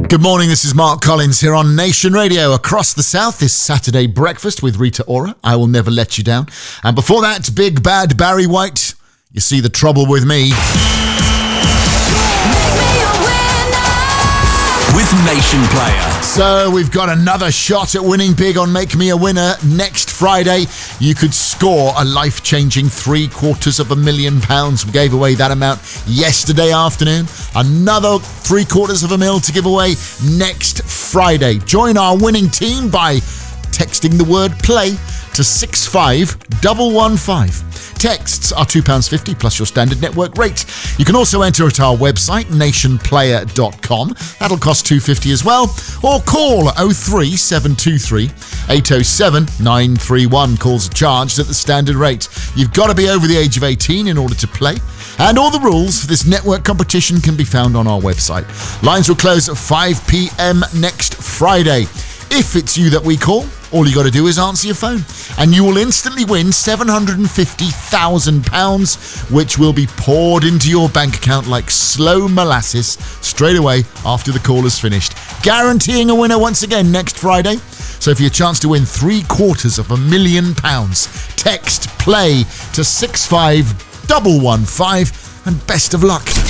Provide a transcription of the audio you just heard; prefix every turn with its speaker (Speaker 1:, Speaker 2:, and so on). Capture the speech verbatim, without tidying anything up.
Speaker 1: Good morning, this is Mark Collins here on Nation Radio. Across the South, this Saturday breakfast with Rita Ora, I Will Never Let You Down. And before that, Big Bad Barry White, You See the Trouble With Me.
Speaker 2: With Nation Player.
Speaker 1: So we've got another shot at winning big on Make Me a Winner next Friday. You could score a life-changing three quarters of a million pounds. We gave away that amount yesterday afternoon. Another three quarters of a mil to give away next Friday. Join our winning team by texting the word play to six five one one five. Texts are two pounds fifty plus your standard network rate. You can also enter at our website, nation player dot com. That'll cost two pounds fifty as well. Or call oh three seven two three eight oh seven nine three one. Calls are charged at the standard rate. You've got to be over the age of eighteen in order to play. And all the rules for this network competition can be found on our website. Lines will close at five p.m. next Friday. If it's you that we call, all you got to do is answer your phone and you will instantly win seven hundred fifty thousand pounds, which will be poured into your bank account like slow molasses straight away after the call is finished. Guaranteeing a winner once again next Friday. So for your chance to win three quarters of a million pounds, text play to six five one one five and best of luck.